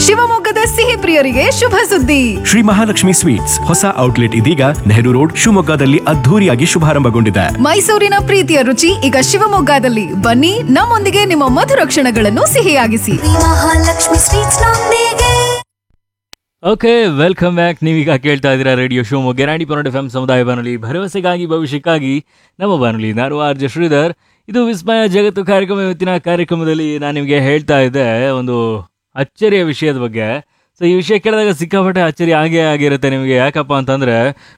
ಶಿವಮೊಗ್ಗದ ಸಿಹಿ ಪ್ರಿಯರಿಗೆ ಶುಭ ಸುದ್ದಿ. ಶ್ರೀ ಮಹಾಲಕ್ಷ್ಮಿ ಸ್ವೀಟ್ಸ್ ಹೊಸ ಔಟ್ಲೆಟ್ ಇದೀಗ ನೆಹರು ರೋಡ್ ಶಿವಮೊಗ್ಗದಲ್ಲಿ ಅದ್ಧೂರಿಯಾಗಿ ಶುಭಾರಂಭಗೊಂಡಿದೆ. ಮೈಸೂರಿನ ಪ್ರೀತಿಯ ರುಚಿ ಈಗ ಶಿವಮೊಗ್ಗದಲ್ಲಿ. ಬನ್ನಿ, ನಮ್ಮೊಂದಿಗೆ ನಿಮ್ಮ ಮಧುರ ಕ್ಷಣಗಳನ್ನು ಸಿಹಿಯಾಗಿಸಿ. ಮಹಾಲಕ್ಷ್ಮಿ ಸ್ವೀಟ್ಸ್ ನೊಂದಿಗೆ. Okay, welcome back. ನೀವೀಗ ಕೇಳ್ತಾ ಇದ್ದೀರಾ ರೇಡಿಯೋ ಶಿವಮೊಗ್ಗ 90.8 FM ಸಮುದಾಯ ಬಾನುಲಿ, ಭರವಸೆಗಾಗಿ ಭವಿಷ್ಯಕ್ಕಾಗಿ ನಮ್ಮ ಬಾನುಲಿ. ನಾನು ಆರ್.ಜೆ. ಶ್ರೀಧರ್. ಇದು ವಿಸ್ಮಯ ಜಗತ್ತು ಕಾರ್ಯಕ್ರಮ. ಇವತ್ತಿನ ಕಾರ್ಯಕ್ರಮದಲ್ಲಿ ನಾನು ನಿಮಗೆ ಹೇಳ್ತಾ ಇದ್ದೆ ಒಂದು ಅಚ್ಚರಿಯ ವಿಷಯದ ಬಗ್ಗೆ. ಸೊ ಈ ವಿಷಯ ಕೇಳಿದಾಗ ಸಿಕ್ಕಾಪಟ್ಟೆ ಅಚ್ಚರಿ ಆಗೇ ಆಗಿರುತ್ತೆ ನಿಮಗೆ. ಯಾಕಪ್ಪ ಅಂತಂದರೆ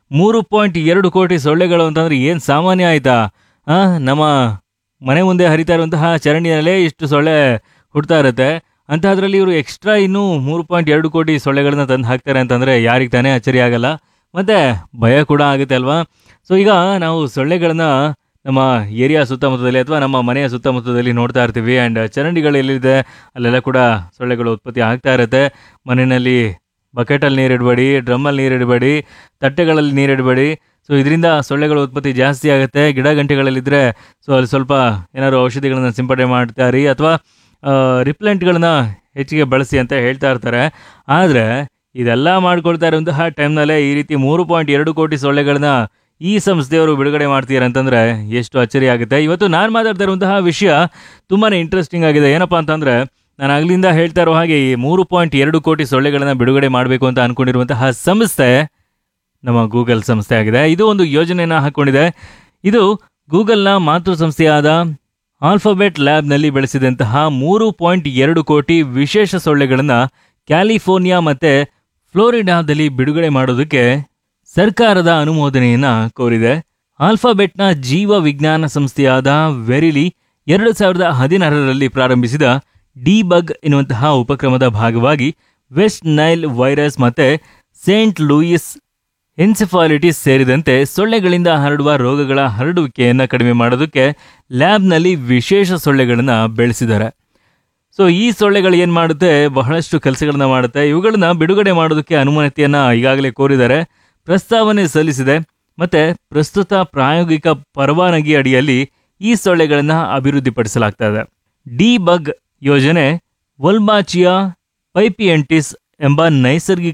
3.2 ಕೋಟಿ ಸೊಳ್ಳೆಗಳು ಅಂತಂದರೆ ಏನು ಸಾಮಾನ್ಯ ಆಯಿತಾ? ನಮ್ಮ ಮನೆ ಮುಂದೆ ಹರಿತಾ ಇರುವಂತಹ ಚರಂಡಿನಲ್ಲೇ ಇಷ್ಟು ಸೊಳ್ಳೆ ಹುಡ್ತಾ ಇರುತ್ತೆ. ಅಂಥದ್ರಲ್ಲಿ ಇವರು ಎಕ್ಸ್ಟ್ರಾ ಇನ್ನೂ 3.2 ಕೋಟಿ ಸೊಳ್ಳೆಗಳನ್ನ ತಂದು ಹಾಕ್ತಾರೆ ಅಂತಂದರೆ ಯಾರಿಗೆ ತಾನೇ ಅಚ್ಚರಿ ಆಗಲ್ಲ, ಮತ್ತು ಭಯ ಕೂಡ ಆಗುತ್ತೆ ಅಲ್ವಾ? ಸೊ ಈಗ ನಾವು ಸೊಳ್ಳೆಗಳನ್ನ ನಮ್ಮ ಏರಿಯಾ ಸುತ್ತಮುತ್ತದಲ್ಲಿ ಅಥವಾ ನಮ್ಮ ಮನೆಯ ಸುತ್ತಮುತ್ತದಲ್ಲಿ ನೋಡ್ತಾ ಇರ್ತೀವಿ. ಆ್ಯಂಡ್ ಚರಂಡಿಗಳು ಎಲ್ಲಿದೆ ಅಲ್ಲೆಲ್ಲ ಕೂಡ ಸೊಳ್ಳೆಗಳು ಉತ್ಪತ್ತಿ ಆಗ್ತಾ ಇರುತ್ತೆ. ಮನೆಯಲ್ಲಿ ಬಕೆಟಲ್ಲಿ ನೀರಿಡಬೇಡಿ, ಡ್ರಮ್ಮಲ್ಲಿ ನೀರಿಡಬೇಡಿ, ತಟ್ಟೆಗಳಲ್ಲಿ ನೀರಿಡಬೇಡಿ. ಸೊ ಇದರಿಂದ ಸೊಳ್ಳೆಗಳ ಉತ್ಪತ್ತಿ ಜಾಸ್ತಿ ಆಗುತ್ತೆ. ಗಿಡ ಗಂಟೆಗಳಲ್ಲಿದ್ದರೆ ಸೊ ಅಲ್ಲಿ ಸ್ವಲ್ಪ ಏನಾದ್ರು ಔಷಧಿಗಳನ್ನು ಸಿಂಪಡಣೆ ಮಾಡ್ತಾರೆ ಅಥವಾ ರಿಪ್ಲೆಂಟ್ಗಳನ್ನ ಹೆಚ್ಚಿಗೆ ಬಳಸಿ ಅಂತ ಹೇಳ್ತಾ ಇರ್ತಾರೆ. ಆದರೆ ಇದೆಲ್ಲ ಮಾಡ್ಕೊಳ್ತಾ ಇರುವಂತಹ ಟೈಮ್ನಲ್ಲೇ ಈ ರೀತಿ 3.2 ಕೋಟಿ ಸೊಳ್ಳೆಗಳನ್ನ ಈ ಸಂಸ್ಥೆಯವರು ಬಿಡುಗಡೆ ಮಾಡ್ತೀರ ಅಂತಂದರೆ ಎಷ್ಟು ಅಚ್ಚರಿ ಆಗುತ್ತೆ. ಇವತ್ತು ನಾನು ಮಾತಾಡ್ತಾ ಇರುವಂತಹ ವಿಷಯ ತುಂಬಾ ಇಂಟ್ರೆಸ್ಟಿಂಗ್ ಆಗಿದೆ. ಏನಪ್ಪ ಅಂತಂದರೆ, ನಾನು ಆಗಲಿಂದ ಹೇಳ್ತಾ ಇರೋ ಹಾಗೆ ಈ 3.2 ಕೋಟಿ ಸೊಳ್ಳೆಗಳನ್ನು ಬಿಡುಗಡೆ ಮಾಡಬೇಕು ಅಂತ ಅಂದ್ಕೊಂಡಿರುವಂತಹ ಸಂಸ್ಥೆ ನಮ್ಮ ಗೂಗಲ್ ಸಂಸ್ಥೆ ಆಗಿದೆ. ಇದು ಒಂದು ಯೋಜನೆಯನ್ನು ಹಾಕ್ಕೊಂಡಿದೆ. ಇದು ಗೂಗಲ್ನ ಮಾತೃ ಸಂಸ್ಥೆಯಾದ ಆಲ್ಫಾಬೆಟ್ ಲ್ಯಾಬ್ನಲ್ಲಿ ಬೆಳೆಸಿದಂತಹ 3.2 ಕೋಟಿ ವಿಶೇಷ ಸೊಳ್ಳೆಗಳನ್ನು ಕ್ಯಾಲಿಫೋರ್ನಿಯಾ ಮತ್ತು ಫ್ಲೋರಿಡಾದಲ್ಲಿ ಬಿಡುಗಡೆ ಮಾಡೋದಕ್ಕೆ ಸರ್ಕಾರದ ಅನುಮೋದನೆಯನ್ನು ಕೋರಿದೆ. ಆಲ್ಫಾಬೆಟ್ನ ಜೀವ ವಿಜ್ಞಾನ ಸಂಸ್ಥೆಯಾದ ವೆರಿಲಿ 2016ರಲ್ಲಿ ಪ್ರಾರಂಭಿಸಿದ ಡಿಬಗ್ ಎನ್ನುವಂತಹ ಉಪಕ್ರಮದ ಭಾಗವಾಗಿ ವೆಸ್ಟ್ ನೈಲ್ ವೈರಸ್ ಮತ್ತು ಸೇಂಟ್ ಲೂಯಿಸ್ ಎನ್ಸೆಫಾಲಿಟಿಸ್ ಸೇರಿದಂತೆ ಸೊಳ್ಳೆಗಳಿಂದ ಹರಡುವ ರೋಗಗಳ ಹರಡುವಿಕೆಯನ್ನು ಕಡಿಮೆ ಮಾಡೋದಕ್ಕೆ ಲ್ಯಾಬ್ನಲ್ಲಿ ವಿಶೇಷ ಸೊಳ್ಳೆಗಳನ್ನು ಬೆಳೆಸಿದ್ದಾರೆ. ಸೊ ಈ ಸೊಳ್ಳೆಗಳು ಏನು ಮಾಡುತ್ತೆ, ಬಹಳಷ್ಟು ಕೆಲಸಗಳನ್ನ ಮಾಡುತ್ತೆ. ಇವುಗಳನ್ನ ಬಿಡುಗಡೆ ಮಾಡೋದಕ್ಕೆ ಅನುಮತಿಯನ್ನು ಈಗಾಗಲೇ ಕೋರಿದ್ದಾರೆ, ಪ್ರಸ್ತಾವನೆ ಸಲ್ಲಿಸಿದೆ. ಮತ್ತು ಪ್ರಸ್ತುತ ಪ್ರಾಯೋಗಿಕ ಪರವಾನಗಿ ಅಡಿಯಲ್ಲಿ ಈ ಸೊಳ್ಳೆಗಳನ್ನು ಅಭಿವೃದ್ಧಿಪಡಿಸಲಾಗ್ತಾ ಇದೆ. ಡಿಬಗ್ ಯೋಜನೆ ವೊಲ್ಮಾಚಿಯಾ ಪೈಪಿಯಂಟಿಸ್ ಎಂಬ ನೈಸರ್ಗಿಕ